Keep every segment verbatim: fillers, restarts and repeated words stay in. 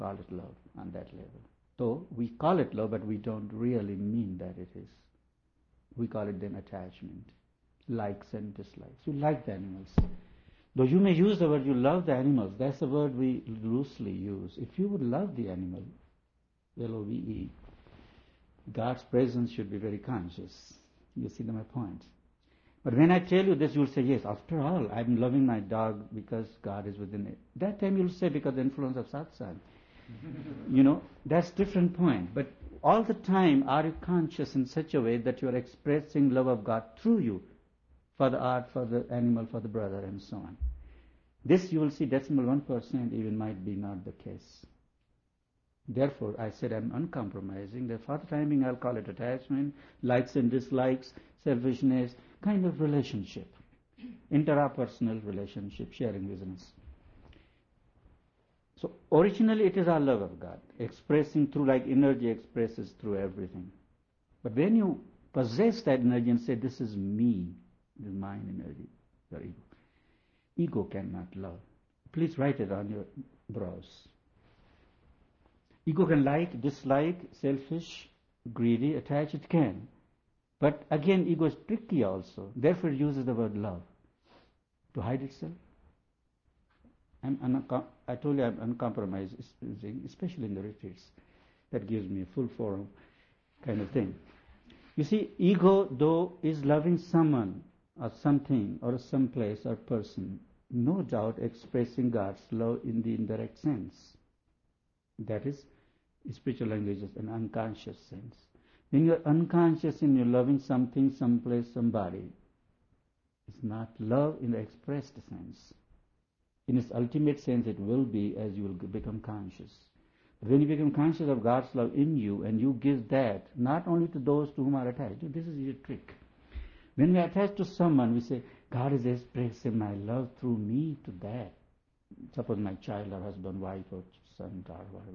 call it love on that level. Though we call it love, but we don't really mean that it is. We call it then attachment, likes and dislikes. You like the animals. Though you may use the word you love the animals, that's the word we loosely use. If you would love the animal, L O V E, God's presence should be very conscious. You see my point. But when I tell you this, you'll say, yes, after all, I'm loving my dog because God is within it. That time you'll say, because the influence of satsang. You know, that's different point. But all the time, are you conscious in such a way that you are expressing love of God through you, for the art, for the animal, for the brother, and so on. This you will see decimal one percent even might be not the case. Therefore, I said I'm uncompromising. The for the time being, I'll call it attachment, likes and dislikes, selfishness, kind of relationship, interpersonal relationship, sharing business. So originally it is our love of God, expressing through, like energy expresses through everything. But when you possess that energy and say, this is me, this is mine energy, your ego. Ego cannot love. Please write it on your brows. Ego can like, dislike, selfish, greedy, attached, it can. But again, ego is tricky also. Therefore it uses the word love to hide itself. I'm uncom- I told you I'm uncompromised, especially in the retreats. That gives me a full forum kind of thing. You see, ego, though, is loving someone or something or some place or person, no doubt expressing God's love in the indirect sense. That is, spiritual language is an unconscious sense. When you are unconscious in your loving something, someplace, somebody, it's not love in the expressed sense. In its ultimate sense, it will be as you will become conscious. But when you become conscious of God's love in you, and you give that not only to those to whom are attached. This is your trick. When we are attached to someone, we say, God is expressing my love through me to that. Suppose my child or husband, wife or son, daughter, whatever.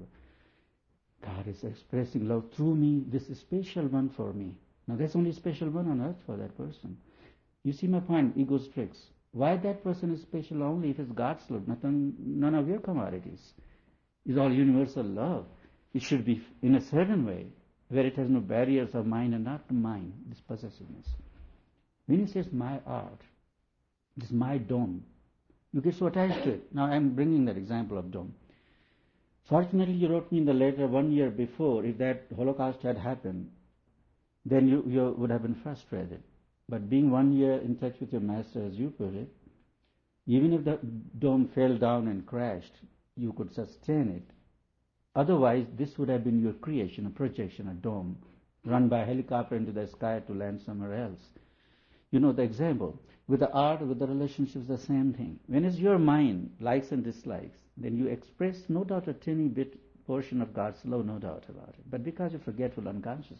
God is expressing love through me. This is special one for me. Now that's only special one on earth for that person. You see my point, ego's tricks. Why that person is special only if it's God's love, nothing, none of your commodities. It's all universal love. It should be in a certain way, where it has no barriers of mine and not mine, this possessiveness. When he says my art, this is my dome, you get so attached to it. Now I'm bringing that example of dome. Fortunately, you wrote me in the letter one year before. If that Holocaust had happened, then you, you would have been frustrated. But being one year in touch with your master, as you put it, even if the dome fell down and crashed, you could sustain it. Otherwise, this would have been your creation, a projection, a dome, run by a helicopter into the sky to land somewhere else. You know the example. With the art, with the relationships, the same thing. When it's your mind, likes and dislikes, then you express no doubt a tiny bit portion of God's love, no doubt about it. But because you're forgetful, unconscious,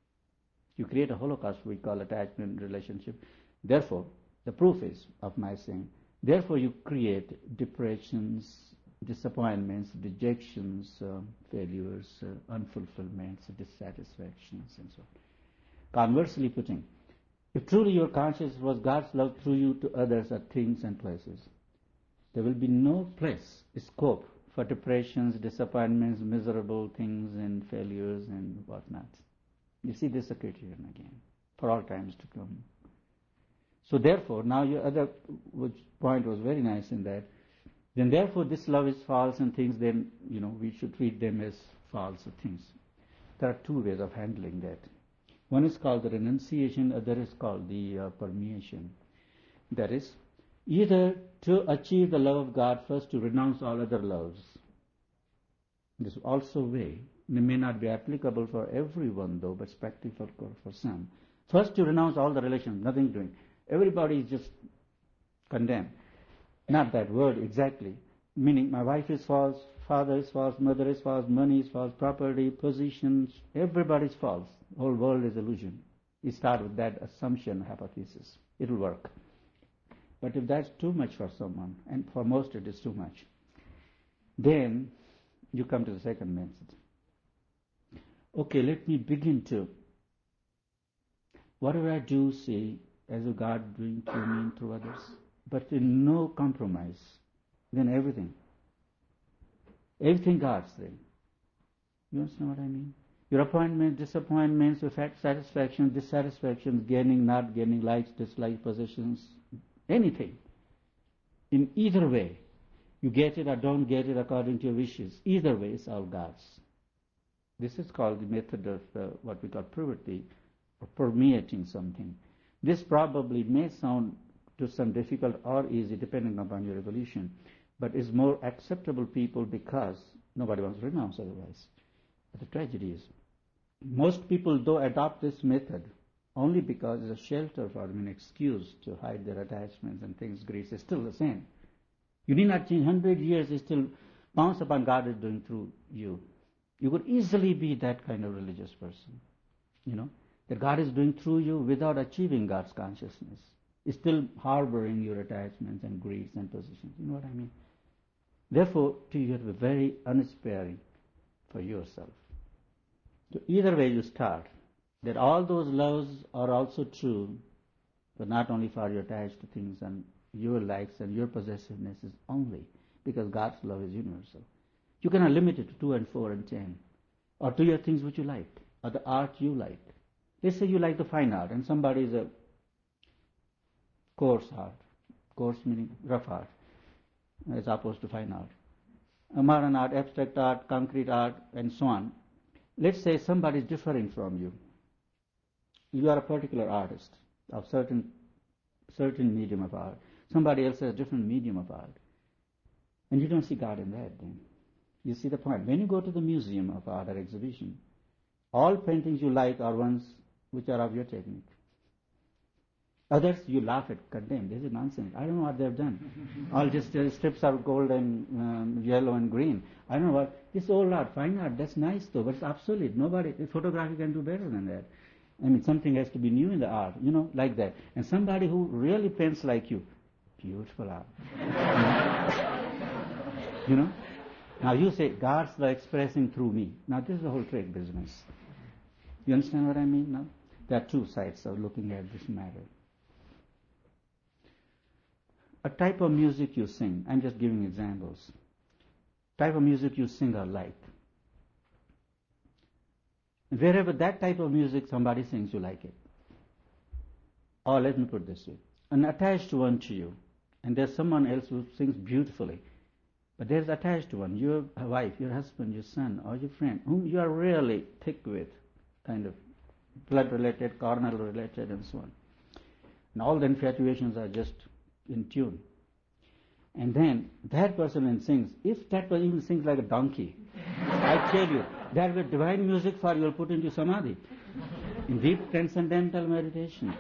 you create a holocaust we call attachment relationship. Therefore, the proof is of my saying, therefore you create depressions, disappointments, dejections, uh, failures, uh, unfulfillments, dissatisfactions, and so on. Conversely putting, if truly your consciousness was God's love through you to others or things and places, there will be no place, scope for depressions, disappointments, miserable things and failures and whatnot. You see this criterion again, for all times to come. So therefore, now your other which point was very nice in that, then therefore this love is false and things, then, you know, we should treat them as false things. There are two ways of handling that. One is called the renunciation, other is called the uh, permeation. That is, either to achieve the love of God, first to renounce all other loves. This is also a way. It may not be applicable for everyone though, but practical for, for some. First to renounce all the relations, nothing doing. Everybody is just condemned. Not that word exactly. Meaning my wife is false, father is false, mother is false, money is false, property, positions, everybody is false. The whole world is illusion. You start with that assumption, hypothesis. It will work. But if that's too much for someone, and for most it is too much, then you come to the second method. Okay, let me begin to. Whatever I do, see, as a God doing through me and through others, but in no compromise, then everything. Everything God's thing. You understand what I mean? Your appointment, disappointments, your satisfaction, dissatisfaction, gaining, not gaining, likes, dislikes, possessions, anything. In either way, you get it or don't get it according to your wishes. Either way, it's all God's. This is called the method of uh, what we call purity, or permeating something. This probably may sound to some difficult or easy, depending upon your evolution, but is more acceptable people because nobody wants to renounce otherwise. But the tragedy is, most people though adopt this method only because it's a shelter for them, an excuse to hide their attachments and things. Greece is still the same. You need not change. Hundred years is still bounce upon God is doing through you. You could easily be that kind of religious person, you know, that God is doing through you without achieving God's consciousness. Is still harboring your attachments and greeds and possessions. You know what I mean? Therefore, you have to be very unsparing for yourself. So either way you start, that all those loves are also true, but not only for your attached to things and your likes and your possessiveness is only because God's love is universal. You cannot limit it to two and four and ten, or to your things which you like, or the art you like. Let's say you like the fine art, and somebody is a coarse art, coarse meaning rough art, as opposed to fine art. A modern art, abstract art, concrete art, and so on. Let's say somebody is differing from you. You are a particular artist of certain certain medium of art. Somebody else has a different medium of art. And you don't see God in that then. You see the point. When you go to the museum of art or exhibition, all paintings you like are ones which are of your technique. Others you laugh at, condemn. This is nonsense. I don't know what they've done. All just uh, strips are gold and um, yellow and green. I don't know what. This old art, fine art, that's nice though, but it's obsolete. Nobody, photography can do better than that. I mean, something has to be new in the art, you know, like that. And somebody who really paints like you, beautiful art. You know? Now you say, God's love expressing through me. Now this is the whole trade business. You understand what I mean now? There are two sides of looking at this matter. A type of music you sing, I'm just giving examples. Type of music you sing or like. And wherever that type of music somebody sings, you like it. Or let me put it this way. An attached one to you, and there's someone else who sings beautifully, but there's attached one, your wife, your husband, your son, or your friend, whom you are really thick with, kind of blood-related, carnal related, and so on. And all the infatuations are just in tune. And then that person then sings, if that person even sings like a donkey, I tell you, that will divine music for you will put into samadhi, in deep transcendental meditation.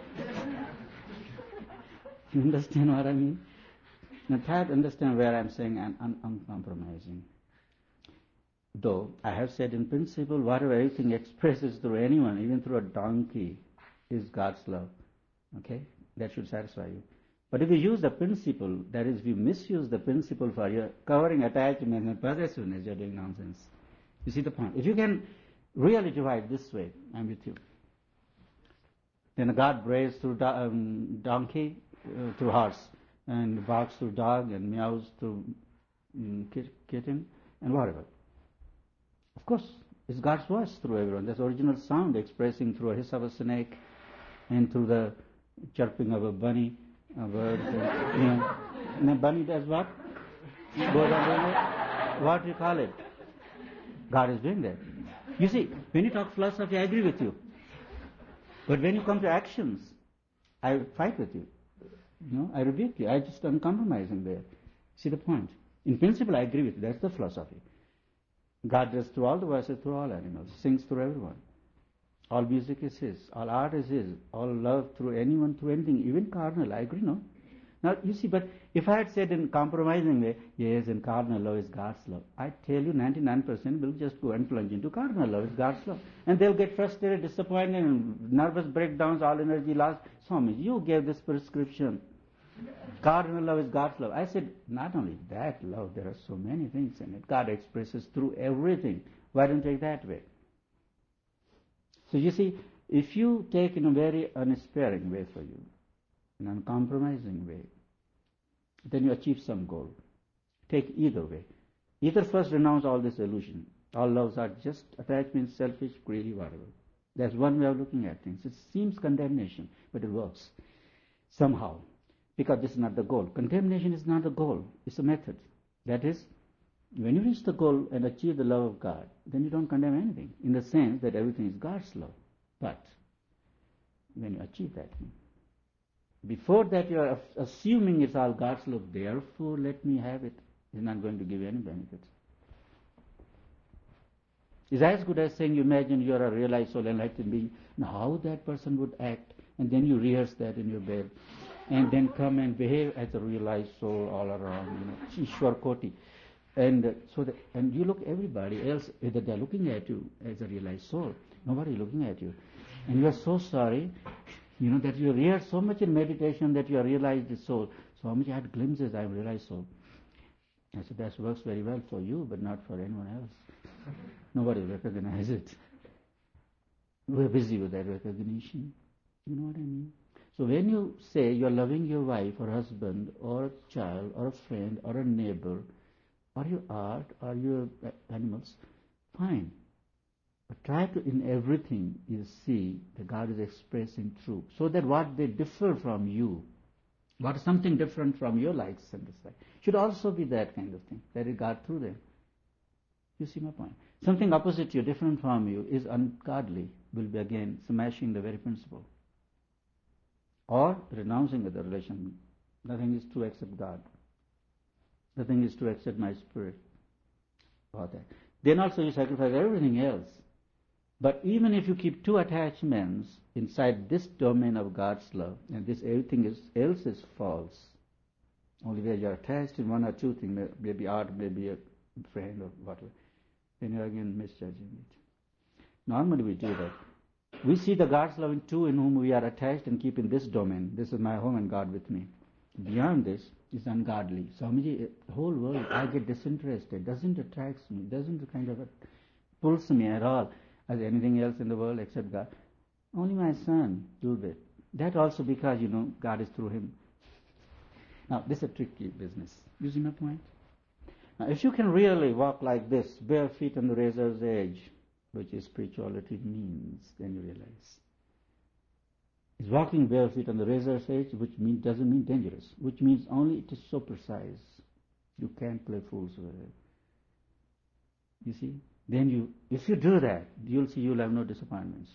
You understand what I mean? Now try to understand where I'm saying I'm un- uncompromising. Though I have said in principle, whatever everything expresses through anyone, even through a donkey, is God's love. Okay? That should satisfy you. But if you use the principle, that is, if you misuse the principle for your covering attachment and possessiveness, you're doing nonsense. You see the point? If you can really divide this way, I'm with you. Then God brays through do- um, donkey, uh, through horse, and barks through dog, and meows through um, kitten, and whatever. Of course, it's God's voice through everyone. There's original sound expressing through a hiss of a snake, and through the chirping of a bunny, a bird. And, you know, and a bunny does what? Goes on doing it. What do you call it? God is doing that. You see, when you talk philosophy, I agree with you. But when you come to actions, I fight with you. You know, I rebuke you. I just uncompromising there. See the point? In principle, I agree with you. That's the philosophy. God does through all the voices, through all animals, sings through everyone. All music is His. All art is His. All love through anyone, through anything, even carnal. I agree, no? Now, you see, but if I had said in compromising way, yes, in carnal love is God's love, I tell you ninety-nine percent will just go and plunge into carnal love is God's love. And they'll get frustrated, disappointed, and nervous breakdowns, all energy lost. Swami, you gave this prescription. Carnal love is God's love. I said, not only that love, there are so many things in it. God expresses through everything. Why don't you take that way? So you see, if you take in a very unsparing way for you, an uncompromising way, then you achieve some goal. Take either way. Either first renounce all this illusion. All loves are just attachments, selfish, greedy, whatever. That's one way of looking at things. It seems condemnation, but it works somehow, because this is not the goal. Condemnation is not the goal. It's a method. That is, when you reach the goal and achieve the love of God, then you don't condemn anything, in the sense that everything is God's love. But when you achieve that, before that you are assuming it's all God's love, therefore let me have it. It's not going to give you any benefit. It's as good as saying you imagine you are a realized soul, enlightened being, and how that person would act, and then you rehearse that in your bed, and then come and behave as a realized soul all around, you know, Ishwar Koti. And uh, so, that, and you look everybody else, either they're looking at you as a realized soul, nobody looking at you. And you are so sorry, you know, that you rehearse so much in meditation that you are realized soul. So how much I had glimpses, I realized soul. I said, that works very well for you, but not for anyone else. Nobody will recognize it. We're busy with that recognition. You know what I mean? So when you say you're loving your wife or husband or a child or a friend or a neighbor or your art or your animals, fine. But try to, in everything, you see that God is expressing truth. So that what they differ from you, what is something different from your likes and dislikes, should also be that kind of thing. That is God through them. You see my point? Something opposite you, different from you, is ungodly, will be again smashing the very principle. Or renouncing of the relation. Nothing is true except God. Nothing is true except my spirit. Or that. Then also you sacrifice everything else. But even if you keep two attachments inside this domain of God's love, and this everything is, else is false, only where you are attached in one or two things, maybe art, maybe a friend or whatever, then you are again misjudging it. Normally we do that. We see the God's love in two in whom we are attached and keep in this domain. This is my home and God with me. Beyond this is ungodly. So the whole world, I get disinterested, doesn't attract me, doesn't kind of pulls me at all as anything else in the world except God. Only my son, do that. That also because, you know, God is through him. Now, this is a tricky business. You see my point? Now, if you can really walk like this, bare feet on the razor's edge, which is spirituality means, then you realize. Is walking bare feet on the razor's edge, which mean, doesn't mean dangerous, which means only it is so precise. You can't play fools with it. You see? Then you, if you do that, you'll see you'll have no disappointments.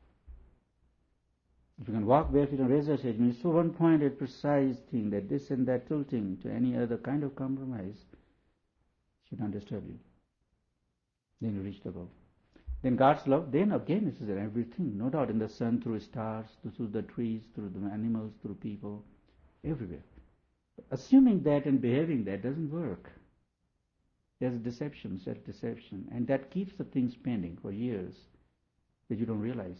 If you can walk barefoot on razor's edge, means so one-pointed, precise thing, that this and that tilting to any other kind of compromise should not disturb you. Then you reach the goal. Then God's love, then again it is in everything, no doubt, in the sun, through stars, through the trees, through the animals, through people, everywhere. But assuming that and behaving that doesn't work. There's deception, self-deception, and that keeps the things pending for years that you don't realize.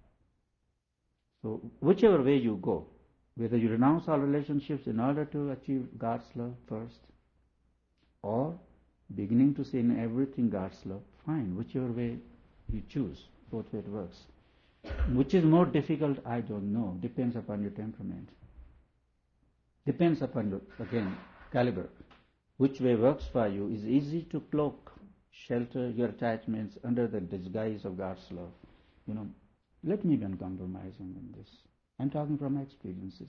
So whichever way you go, whether you renounce all relationships in order to achieve God's love first, or beginning to say in everything God's love, fine, whichever way you choose, both way it works. Which is more difficult, I don't know, depends upon your temperament. Depends upon your, again, caliber. Which way works for you is easy to cloak, shelter your attachments under the disguise of God's love. You know, let me be uncompromising in this. I'm talking from my experiences.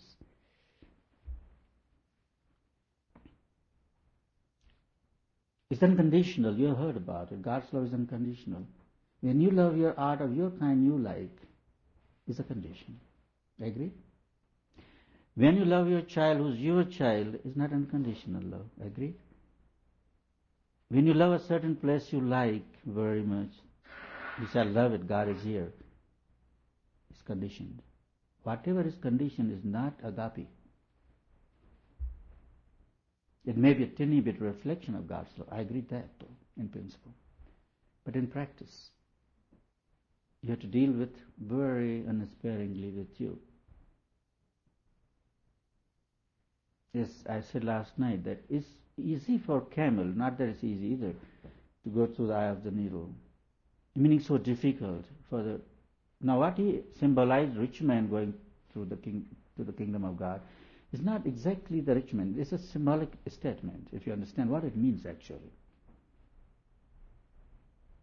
It's unconditional. You have heard about it. God's love is unconditional. When you love your art of your kind you like, it's a condition. Agree? When you love your child who's your child, it's not unconditional love. Agree? When you love a certain place you like very much, you say, I love it, God is here. It's conditioned. Whatever is conditioned is not agape. It may be a tiny bit reflection of God's love. I agree that, though, in principle. But in practice, you have to deal with very unsparingly with you. Yes, I said last night that it's easy for camel, not that it's easy either, to go through the eye of the needle. Meaning so difficult for the... Now what he symbolized, rich man going through the king, to the kingdom of God, is not exactly the rich man. It's a symbolic statement, if you understand what it means actually.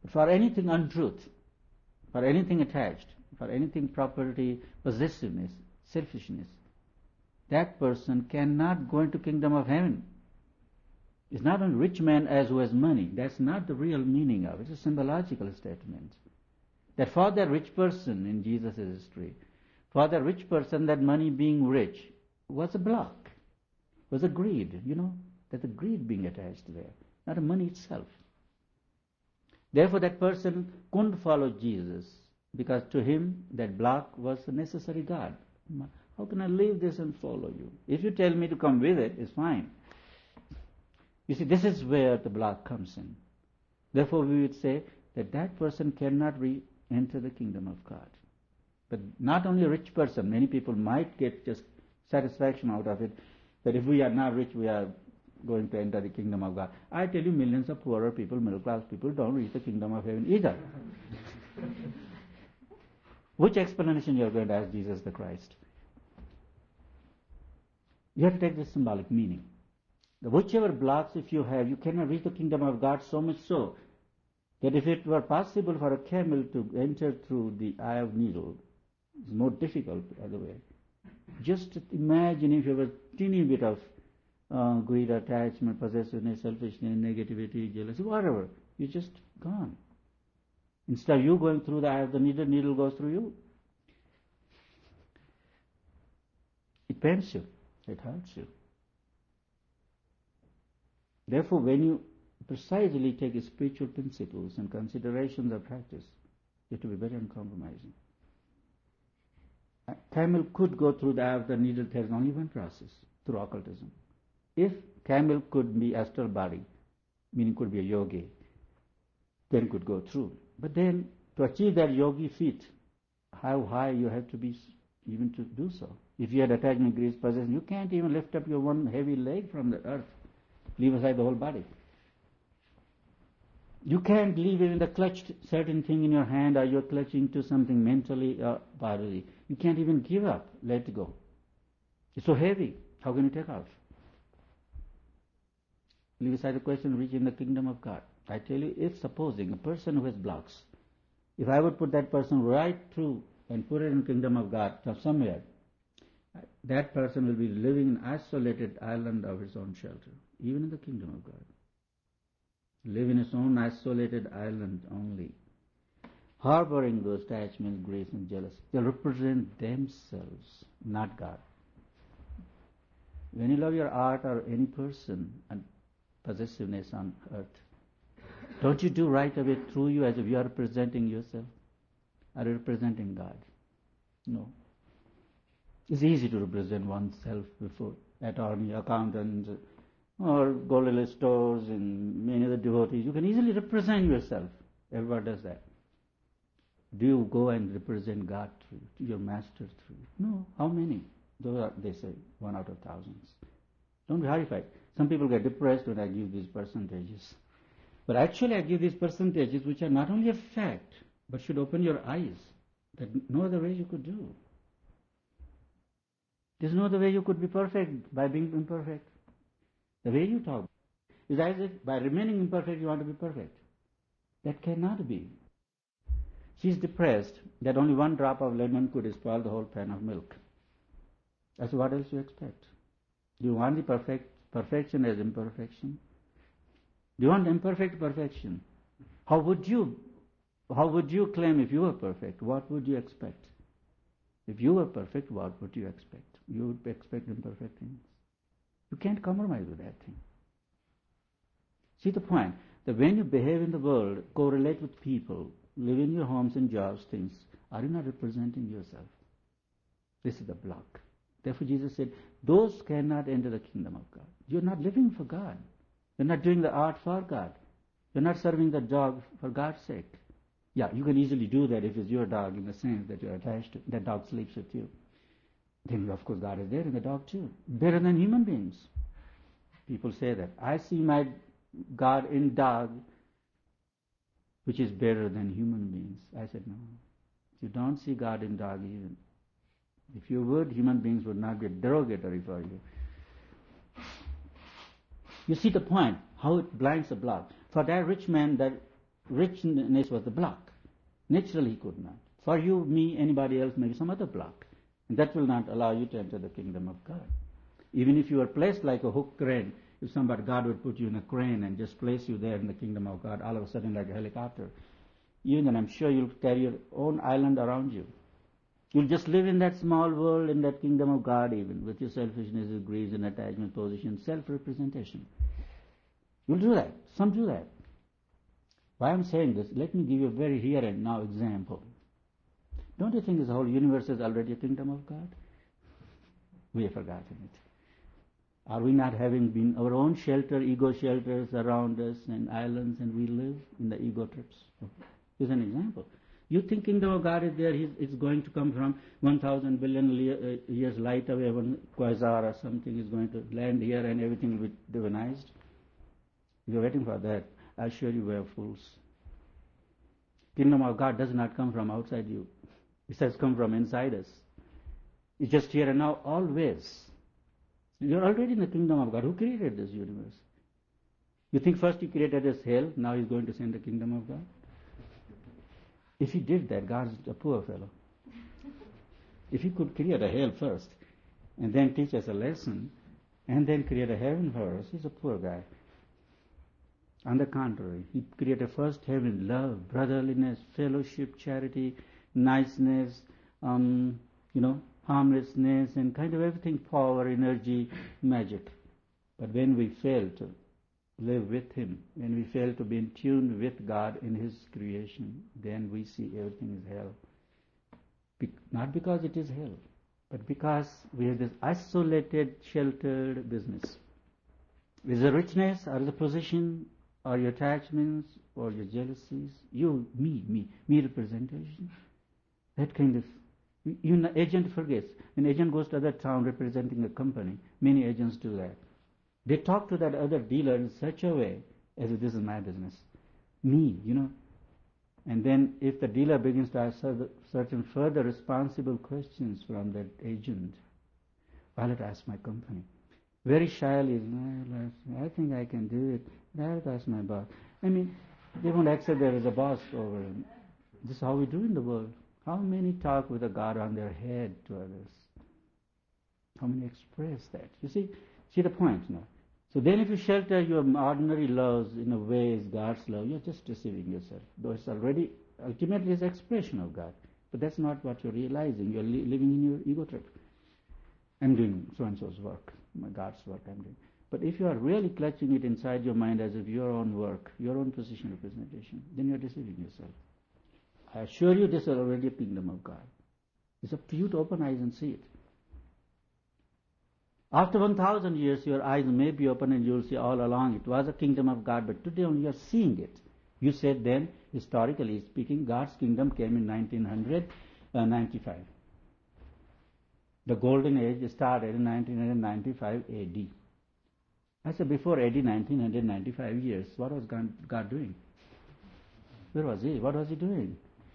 But for anything untruth, for anything attached, for anything property, possessiveness, selfishness, that person cannot go into kingdom of heaven. It's not a rich man as who has money. That's not the real meaning of it. It's a symbological statement. That for that rich person in Jesus' history, for that rich person, that money being rich was a block, was a greed, you know, that the greed being attached there, not the money itself. Therefore, that person couldn't follow Jesus because to him that block was a necessary God. How can I leave this and follow you? If you tell me to come with it, it's fine. You see, this is where the block comes in. Therefore, we would say that that person cannot re-enter the kingdom of God. But not only a rich person, many people might get just satisfaction out of it, that if we are not rich, we are going to enter the kingdom of God. I tell you, millions of poorer people, middle class people, don't reach the kingdom of heaven either. Which explanation you are going to ask Jesus the Christ? You have to take the symbolic meaning. The whichever blocks if you have, you cannot reach the kingdom of God, so much so that if it were possible for a camel to enter through the eye of needle, it's more difficult, by the way. Just imagine if you have a teeny bit of uh, greed, attachment, possessiveness, selfishness, negativity, jealousy, whatever, you're just gone. Instead of you going through the eye of the needle, needle goes through you. It pains you. It hurts you. Therefore, when you precisely take spiritual principles and considerations of practice, you have to be very uncompromising. A camel could go through the eye of the needle. There is only one process, through occultism. If camel could be astral body, meaning could be a yogi, then could go through. But then, to achieve that yogi feat, how high you have to be even to do so. If you had attachment, greed, possession, you can't even lift up your one heavy leg from the earth. Leave aside the whole body. You can't leave even the clutched certain thing in your hand, or you're clutching to something mentally or bodily. You can't even give up, let go. It's so heavy. How can you take off? Leave aside the question, reach in the kingdom of God. I tell you, if supposing a person who has blocks, if I would put that person right through and put it in the kingdom of God somewhere, that person will be living in an isolated island of his own shelter, even in the kingdom of God. Live in his own isolated island only, harboring those attachments, grace, and jealousy. They represent themselves, not God. When you love your art or any person and possessiveness on earth, don't you do right away through you as if you are representing yourself? Are you representing God? No. It's easy to represent oneself before attorney, accountant, or go to little stores and many other devotees. You can easily represent yourself. Everybody does that. Do you go and represent God through you, your master through you? No. How many? Those are, they say, one out of thousands. Don't be horrified. Some people get depressed when I give these percentages. But actually I give these percentages which are not only a fact, but should open your eyes that no other way you could do. There's no other way you could be perfect by being imperfect. The way you talk is as if by remaining imperfect you want to be perfect. That cannot be. She's depressed that only one drop of lemon could spoil the whole pan of milk. That's what else you expect. Do you want the perfect perfection as imperfection? Do you want imperfect perfection? How would you how would you claim if you were perfect? What would you expect? If you were perfect, what would you expect? You would expect imperfect things. You can't compromise with that thing. See the point? That when you behave in the world, correlate with people, live in your homes and jobs, things, are you not representing yourself? This is the block. Therefore Jesus said, those cannot enter the kingdom of God. You're not living for God. You're not doing the art for God. You're not serving the dog for God's sake. Yeah, you can easily do that if it's your dog in the sense that you're attached to, that dog sleeps with you. Then of course God is there in the dog too. Better than human beings. People say that. I see my God in dog, which is better than human beings. I said, no. You don't see God in dog even. If you would, human beings would not be derogatory for you. You see the point, how it blinds the block. For that rich man, that richness was the block. Naturally he could not. For you, me, anybody else, maybe some other block. And that will not allow you to enter the kingdom of God. Even if you are placed like a hook crane, if somebody, God would put you in a crane and just place you there in the kingdom of God, all of a sudden like a helicopter, even then I'm sure you'll carry your own island around you. You'll just live in that small world, in that kingdom of God even, with your selfishness, greed and attachment, position, self-representation. You'll do that. Some do that. Why I'm saying this, let me give you a very here and now example. Don't you think this whole universe is already a kingdom of God? We have forgotten it. Are we not having been our own shelter, ego shelters around us and islands, and we live in the ego trips? Here's an example. You think kingdom of God is there, it's going to come from one thousand billion years light away, one quasar or something is going to land here and everything will be divinized? If you're waiting for that, I assure you we are fools. Kingdom of God does not come from outside you. It has come from inside us. It's just here and now, always. You're already in the kingdom of God. Who created this universe? You think first He created us hell, now He's going to send the kingdom of God? If He did that, God's a poor fellow. If He could create a hell first, and then teach us a lesson, and then create a heaven for us, He's a poor guy. On the contrary, He created first heaven, love, brotherliness, fellowship, charity, niceness, um, you know, harmlessness, and kind of everything, power, energy, magic. But when we fail to live with Him, when we fail to be in tune with God in His creation, then we see everything is hell. Be- not because it is hell, but because we have this isolated, sheltered business. Is the richness, or the position, or your attachments, or your jealousies, you, me, me, me representation, that kind of. Even the agent forgets. An agent goes to other town representing a company. Many agents do that. They talk to that other dealer in such a way as if this is my business. Me, you know. And then if the dealer begins to ask certain further responsible questions from that agent, I'll have to ask my company. Very shyly, I think I can do it. I'll have to ask my boss. I mean, they won't accept there is a boss over them. This is how we do in the world. How many talk with a God on their head to others? How many express that? You see, see the point now. So then if you shelter your ordinary loves in a way as God's love, you're just deceiving yourself. Though it's already, ultimately it's expression of God. But that's not what you're realizing. You're li- living in your ego trip. I'm doing so-and-so's work, my God's work I'm doing. But if you are really clutching it inside your mind as if your own work, your own position representation, then you're deceiving yourself. I assure you this is already a kingdom of God. It's up to you to open eyes and see it. After one thousand years, your eyes may be open and you will see all along it was a kingdom of God, but today only you are seeing it. You said then, historically speaking, God's kingdom came in nineteen ninety-five. The golden age started in nineteen ninety-five A D. I said before A D, nineteen ninety-five years, what was God, God doing? Where was He? What was He doing?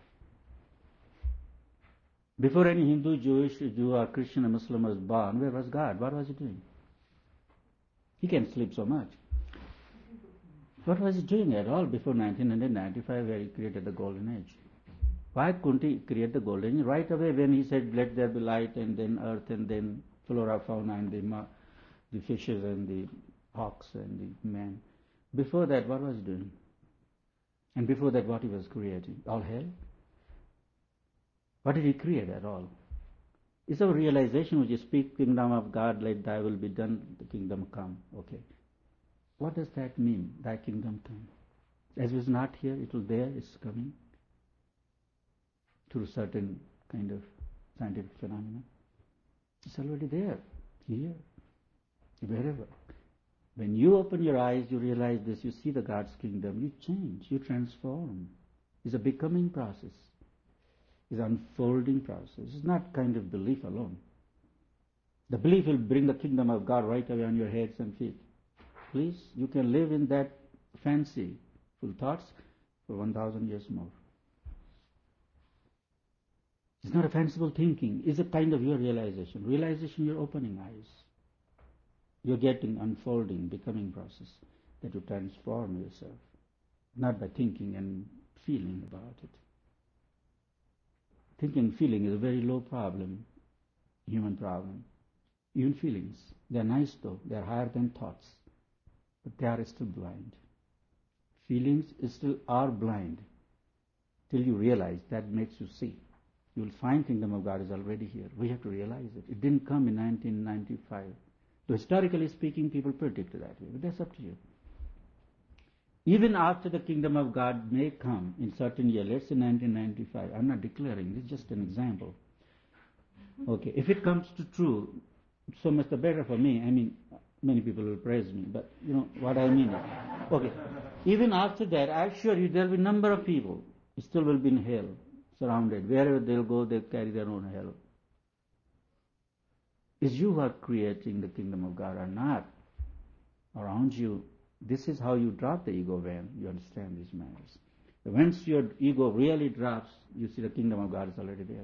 Before any Hindu, Jewish, Jew or Christian or Muslim was born, where was God? What was He doing? He can sleep so much. What was He doing at all before nineteen ninety-five, where He created the golden age? Why couldn't He create the golden age right away when He said, let there be light, and then earth, and then flora, fauna, and the, the fishes, and the hawks, and the man? Before that, what was He doing? And before that, what He was creating? All hell? What did He create at all? It's our realization which is speak kingdom of God, let thy will be done, the kingdom come. Okay. What does that mean, thy kingdom come? As it's not here, it will there, it's coming. Through certain kind of scientific phenomena. It's already there, here, wherever. When you open your eyes, you realize this, you see the God's kingdom, you change, you transform. It's a becoming process. It's an unfolding process. It's not kind of belief alone. The belief will bring the kingdom of God right away on your heads and feet. Please, you can live in that fancy, full thoughts for one thousand years more. It's not a fanciful thinking. It's a kind of your realization. Realization, you're opening eyes. You're getting unfolding, becoming process that will transform yourself. not by thinking and feeling about it. Thinking and feeling is a very low problem, human problem. Even feelings, they are nice though, they are higher than thoughts, but they are still blind. Feelings still are blind till you realize. That makes you see. You will find Kingdom of God is already here. We have to realize it. It didn't come in nineteen ninety-five. So historically speaking, people predict that way, but that's up to you. Even after the Kingdom of God may come in certain year, let's say nineteen ninety-five, I'm not declaring, this is just an example. Okay, if it comes to true, so much the better for me. I mean, many people will praise me, but you know what I mean. Okay, even after that, I assure you there will be a number of people still will be in hell, surrounded. Wherever they'll go, they'll carry their own hell. Is you who are creating the Kingdom of God or not? Around you, this is how you drop the ego when you understand these matters. Once your ego really drops, you see the Kingdom of God is already there.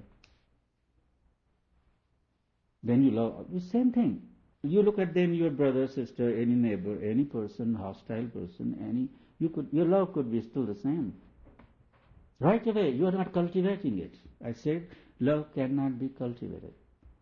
Then you love, the same thing. You look at them, your brother, sister, any neighbor, any person, hostile person, any, you could, your love could be still the same. Right away, you are not cultivating it. I said, love cannot be cultivated.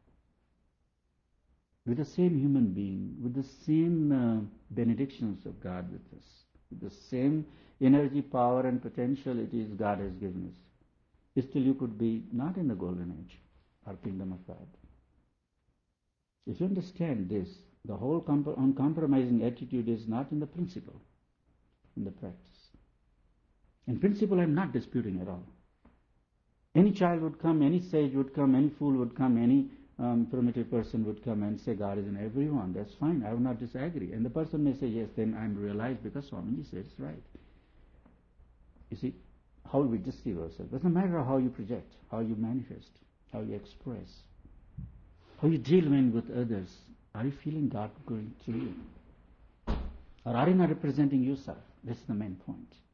With the same human being, with the same uh, benedictions of God with us, with the same energy, power and potentialities God has given us, still you could be not in the golden age or Kingdom of God. If you understand this, the whole comp- uncompromising attitude is not in the principle, in the practice. In principle, I'm not disputing at all. Any child would come, any sage would come, any fool would come, any um, primitive person would come and say God is in everyone. That's fine. I will not disagree. And the person may say, yes, then I'm realized because Swamiji said it's right. You see, how we deceive ourselves. It doesn't matter how you project, how you manifest, how you express, how you deal with others. Are you feeling God going through you? Or are you not representing yourself? This is the main point.